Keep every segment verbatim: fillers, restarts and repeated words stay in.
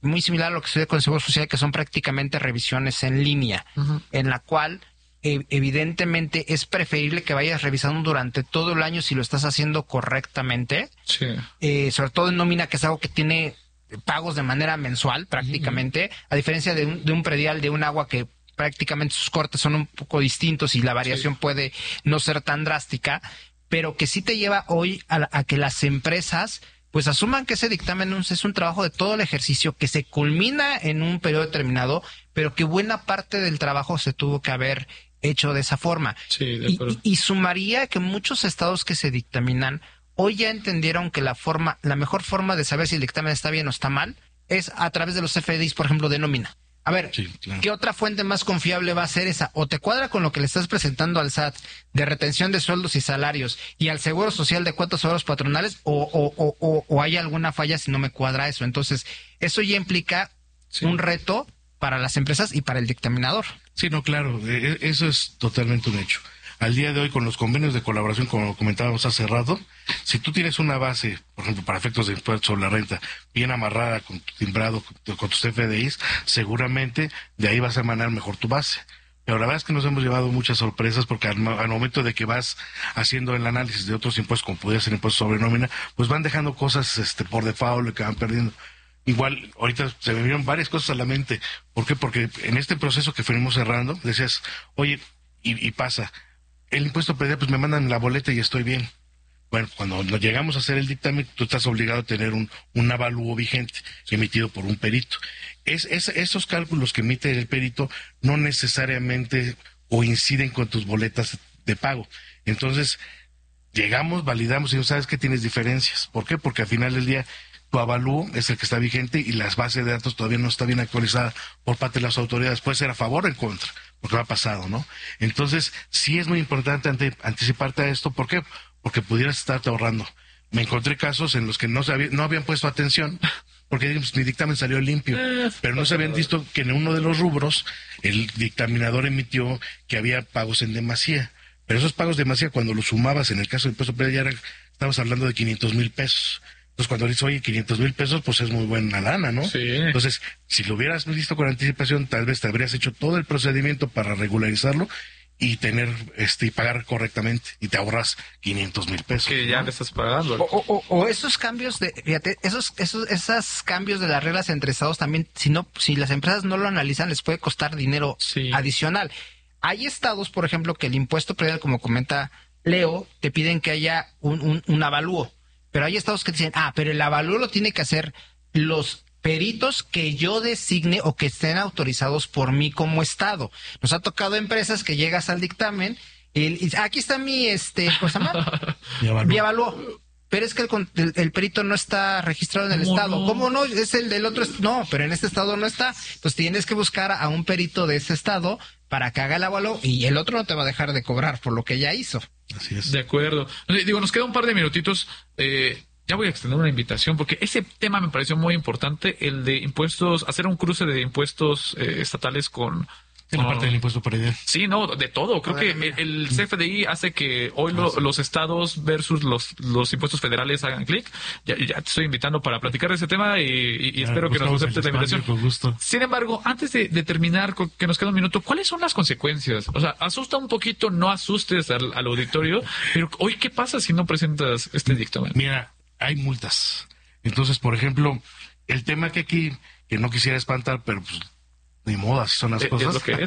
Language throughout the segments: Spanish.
muy similar a lo que sucede con el Seguro Social, que son prácticamente revisiones en línea, uh-huh. en la cual eh, evidentemente es preferible que vayas revisando durante todo el año si lo estás haciendo correctamente, sí. eh, sobre todo en nómina, que es algo que tiene pagos de manera mensual prácticamente, uh-huh. a diferencia de un, de un predial, de un agua que prácticamente sus cortes son un poco distintos y la variación sí. puede no ser tan drástica, pero que sí te lleva hoy a, a que las empresas pues asuman que ese dictamen es un trabajo de todo el ejercicio, que se culmina en un periodo determinado, pero que buena parte del trabajo se tuvo que haber hecho de esa forma. Sí, de y, acuerdo. y, y sumaría que muchos estados que se dictaminan hoy ya entendieron que la forma, la mejor forma de saber si el dictamen está bien o está mal es a través de los F D Is, por ejemplo, de nómina. A ver, sí, claro. ¿qué otra fuente más confiable va a ser esa? O te cuadra con lo que le estás presentando al S A T de retención de sueldos y salarios y al Seguro Social de cuotas horas patronales, o, o, o, o, o hay alguna falla si no me cuadra eso. Entonces, eso ya implica sí. un reto para las empresas y para el dictaminador. Sí, no, claro, eso es totalmente un hecho. Al día de hoy, con los convenios de colaboración, como comentábamos hace rato, si tú tienes una base, por ejemplo, para efectos de impuestos sobre la renta, bien amarrada, con tu timbrado, con, con tus F D Is, seguramente de ahí vas a emanar mejor tu base. Pero la verdad es que nos hemos llevado muchas sorpresas, porque al, al momento de que vas haciendo el análisis de otros impuestos, como pudiera ser impuestos sobre nómina, pues van dejando cosas este por default que van perdiendo. Igual, ahorita se me vinieron varias cosas a la mente. ¿Por qué? Porque en este proceso que fuimos cerrando, decías, oye, y, y pasa... el impuesto predial, pues me mandan la boleta y estoy bien. Bueno, cuando nos llegamos a hacer el dictamen, tú estás obligado a tener un, un avalúo vigente emitido por un perito. Es, es, esos cálculos que emite el perito no necesariamente coinciden con tus boletas de pago. Entonces, llegamos, validamos y sabes que tienes diferencias. ¿Por qué? Porque al final del día tu avalúo es el que está vigente y las bases de datos todavía no está bien actualizada por parte de las autoridades. Puede ser a favor o en contra, porque va pasado, ¿no? Entonces, sí es muy importante ante, anticiparte a esto. ¿Por qué? Porque pudieras estarte ahorrando. Me encontré casos en los que no, se había, no habían puesto atención, porque digamos, mi dictamen salió limpio, pero no se habían visto que en uno de los rubros el dictaminador emitió que había pagos en demasía. Pero esos pagos de demasía, cuando los sumabas, en el caso del impuesto predial, ya era, estabas hablando de quinientos mil pesos. Entonces, cuando dices, oye, quinientos mil pesos, pues es muy buena lana, ¿no? Sí. Entonces, si lo hubieras visto con anticipación, tal vez te habrías hecho todo el procedimiento para regularizarlo y tener, este, y pagar correctamente, y te ahorras quinientos mil pesos. Que ya ¿no? le estás pagando. O, o, o esos cambios de, fíjate, esos, esos, esos cambios de las reglas entre estados también, si no, si las empresas no lo analizan, les puede costar dinero sí. adicional. Hay estados, por ejemplo, que el impuesto predial, como comenta Leo, te piden que haya un, un, un avalúo. Pero hay estados que dicen, ah, pero el avalúo lo tiene que hacer los peritos que yo designe o que estén autorizados por mí como estado. Nos ha tocado empresas que llegas al dictamen y, y aquí está mi, este, ¿cómo se llama? Mi avalúo. Pero es que el, el, el perito no está registrado en el estado. No? ¿Cómo no? Es el del otro. No, pero en este estado no está. Entonces tienes que buscar a un perito de ese estado para que haga el avalúo y el otro no te va a dejar de cobrar por lo que ya hizo. Así es. De acuerdo. Digo, nos queda un par de minutitos. Eh, ya voy a extender una invitación porque ese tema me pareció muy importante, el de impuestos, hacer un cruce de impuestos eh, estatales con... En la parte del impuesto predial. Sí, no, de todo. Creo que el, el C F D I hace que hoy lo, los estados versus los, los impuestos federales hagan clic. Ya, ya te estoy invitando para platicar de ese tema y, y, y espero que nos aceptes la invitación. Con gusto. Sin embargo, antes de, de terminar, que nos queda un minuto, ¿cuáles son las consecuencias? O sea, asusta un poquito, no asustes al, al auditorio, pero hoy, ¿qué pasa si no presentas este dictamen? Mira, hay multas. Entonces, por ejemplo, el tema que aquí, que no quisiera espantar, pero pues ni modo, así son las ¿Es, cosas. es lo que es?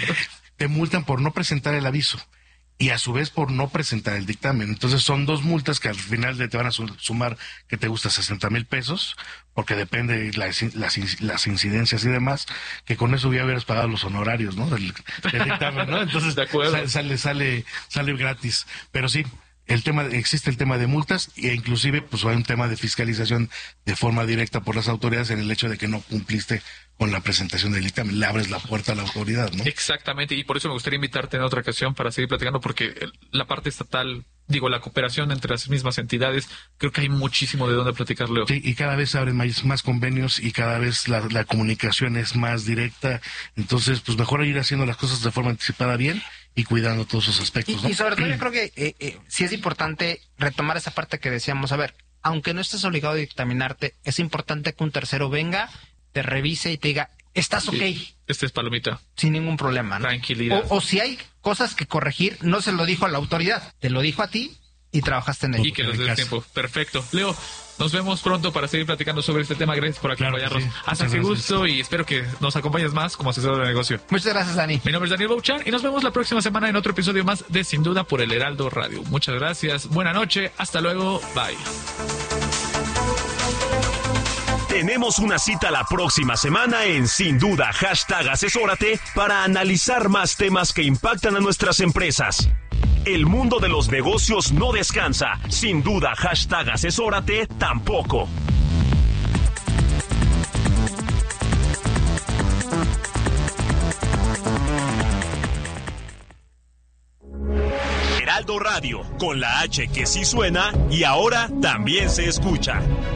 Te multan por no presentar el aviso y a su vez por no presentar el dictamen. Entonces son dos multas que al final te van a sumar, que te gusta sesenta mil pesos, porque depende de las, las, las incidencias y demás, que con eso ya hubieras pagado los honorarios, ¿no? Del, del dictamen, ¿no? Entonces de acuerdo. sale, sale, sale, sale gratis. Pero sí, el tema, existe el tema de multas e inclusive pues hay un tema de fiscalización de forma directa por las autoridades en el hecho de que no cumpliste con la presentación del dictamen, le abres la puerta a la autoridad, ¿no? Exactamente, y por eso me gustaría invitarte en otra ocasión para seguir platicando, porque la parte estatal, digo, la cooperación entre las mismas entidades, creo que hay muchísimo de dónde platicar, Leo. Sí, y cada vez se abren más, más convenios y cada vez la, la comunicación es más directa, entonces pues mejor ir haciendo las cosas de forma anticipada bien y cuidando todos esos aspectos, y, ¿no? y sobre todo yo creo que eh, eh, sí es importante retomar esa parte que decíamos, a ver, aunque no estés obligado a dictaminarte, es importante que un tercero venga te revise y te diga, estás ok. Sí, este es palomita. Sin ningún problema, ¿no? Tranquilidad. O, o si hay cosas que corregir, no se lo dijo a la autoridad, te lo dijo a ti y trabajaste en ello. Y que nos des tiempo. Perfecto. Leo, nos vemos pronto para seguir platicando sobre este tema. Gracias por acompañarnos. Claro sí. Hasta ese gusto y espero que nos acompañes más como asesor de negocio. Muchas gracias, Dani. Mi nombre es Daniel Bouchan y nos vemos la próxima semana en otro episodio más de Sin Duda por el Heraldo Radio. Muchas gracias. Buena noche. Hasta luego. Bye. Tenemos una cita la próxima semana en Sin Duda, hashtag asesórate, para analizar más temas que impactan a nuestras empresas. El mundo de los negocios no descansa. Sin duda, hashtag asesórate tampoco. Heraldo Radio, con la H que sí suena y ahora también se escucha.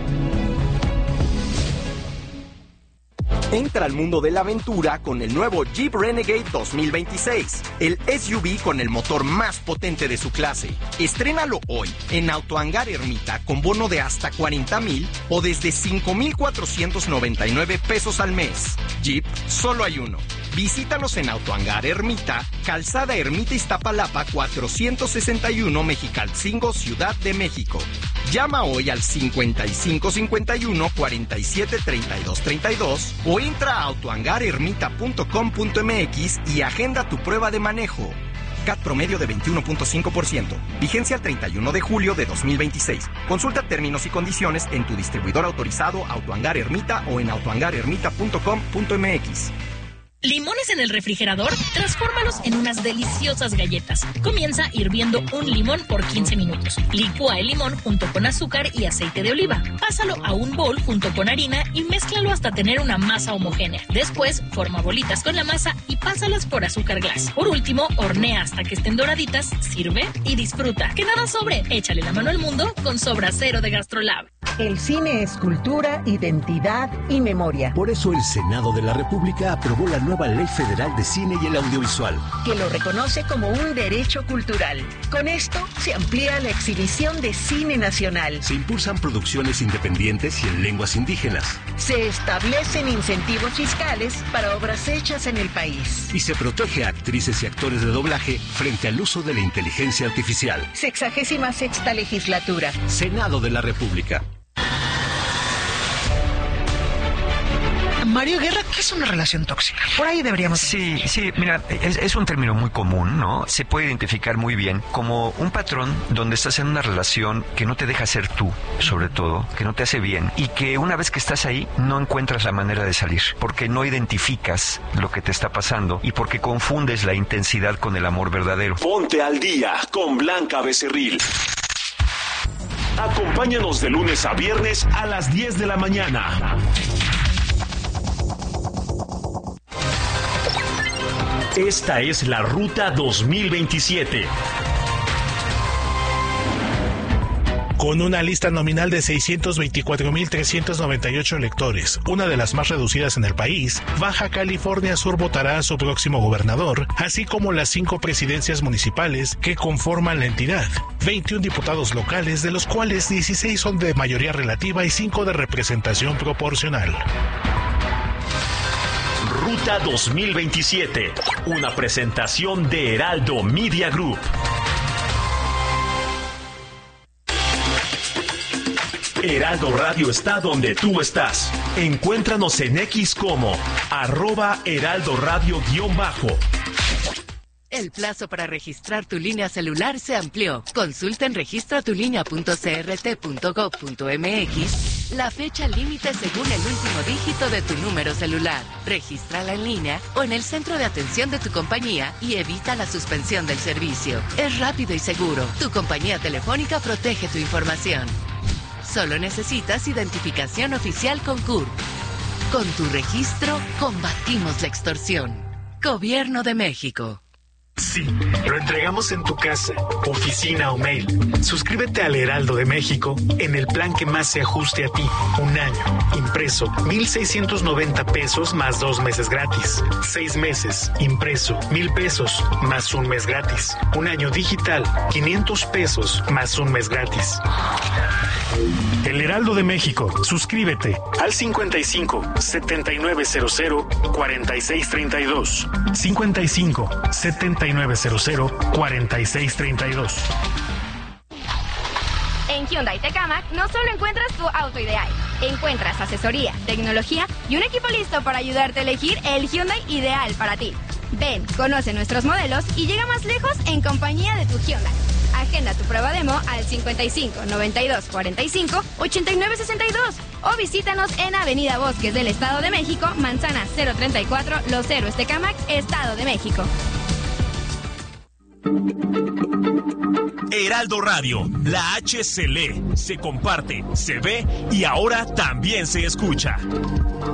Entra al mundo de la aventura con el nuevo Jeep Renegade dos mil veintiséis, el S U V con el motor más potente de su clase. Estrénalo hoy en Autohangar Ermita con bono de hasta cuarenta mil o desde cinco mil cuatrocientos noventa y nueve pesos al mes. Jeep, solo hay uno. Visítanos en Autohangar Ermita, Calzada Ermita Iztapalapa cuatrocientos sesenta y uno, Mexicalcingo, Ciudad de México. Llama hoy al cincuenta y cinco cincuenta y uno, cuarenta y siete, treinta y dos treinta y dos o entra a autohangar ermita punto com punto m x y agenda tu prueba de manejo. C A T promedio de veintiuno punto cinco por ciento. Vigencia el treinta y uno de julio de dos mil veintiséis. Consulta términos y condiciones en tu distribuidor autorizado Autohangar Ermita o en autohangar ermita punto com punto m x. ¿Limones en el refrigerador? Transfórmalos en unas deliciosas galletas. Comienza hirviendo un limón por quince minutos. Licúa el limón junto con azúcar y aceite de oliva. Pásalo a un bol junto con harina y mézclalo hasta tener una masa homogénea. Después, forma bolitas con la masa y pásalas por azúcar glass. Por último, hornea hasta que estén doraditas, sirve y disfruta. Que nada sobre. Échale la mano al mundo con Sobra Cero de GastroLab. El cine es cultura, identidad y memoria. Por eso el Senado de la República aprobó la nueva Ley Federal de Cine y el Audiovisual, que lo reconoce como un derecho cultural. Con esto se amplía la exhibición de cine nacional. Se impulsan producciones independientes y en lenguas indígenas. Se establecen incentivos fiscales para obras hechas en el país. Y se protege a actrices y actores de doblaje frente al uso de la inteligencia artificial. Sexagésima sexta legislatura. Senado de la República. Mario Guerra, ¿qué es una relación tóxica? Por ahí deberíamos... Sí, sí, mira, es, es un término muy común, ¿no? Se puede identificar muy bien como un patrón donde estás en una relación que no te deja ser tú, sobre todo, que no te hace bien, y que una vez que estás ahí, no encuentras la manera de salir, porque no identificas lo que te está pasando y porque confundes la intensidad con el amor verdadero. Ponte al día con Blanca Becerril. Acompáñanos de lunes a viernes a las diez de la mañana. Esta es la Ruta dos mil veintisiete. Con una lista nominal de seiscientos veinticuatro mil trescientos noventa y ocho electores, una de las más reducidas en el país, Baja California Sur votará a su próximo gobernador, así como las cinco presidencias municipales que conforman la entidad. veintiún diputados locales, de los cuales dieciséis son de mayoría relativa y cinco de representación proporcional. Ruta dos mil veintisiete, una presentación de Heraldo Media Group. Heraldo Radio está donde tú estás. Encuéntranos en X como arroba Heraldo Radio guión bajo. El plazo para registrar tu línea celular se amplió. Consulta en registra tu línea punto c r t punto gov punto m x la fecha límite según el último dígito de tu número celular. Regístrala en línea o en el centro de atención de tu compañía y evita la suspensión del servicio. Es rápido y seguro. Tu compañía telefónica protege tu información. Solo necesitas identificación oficial con C U R. Con tu registro, combatimos la extorsión. Gobierno de México. Sí, lo entregamos en tu casa, oficina o mail. Suscríbete al Heraldo de México en el plan que más se ajuste a ti. Un año, impreso, mil seiscientos noventa pesos más dos meses gratis. Seis meses, impreso, mil pesos más un mes gratis. Un año digital, quinientos pesos más un mes gratis. El Heraldo de México. Suscríbete al cincuenta y cinco, setenta y nueve cero cero, cuarenta y seis treinta y dos. cincuenta y cinco, setenta y nueve cero cero, cuarenta y seis treinta y dos. En Hyundai Tecamac no solo encuentras tu auto ideal, encuentras asesoría, tecnología y un equipo listo para ayudarte a elegir el Hyundai ideal para ti. Ven, conoce nuestros modelos y llega más lejos en compañía de tu Hyundai. Agenda tu prueba demo al cincuenta y cinco, noventa y dos, cuarenta y cinco, ochenta y nueve sesenta y dos o visítanos en Avenida Bosques del Estado de México, Manzana cero treinta y cuatro, Los Héroes Tecamac, Estado de México. Heraldo Radio, la H se lee, se comparte, se ve y ahora también se escucha.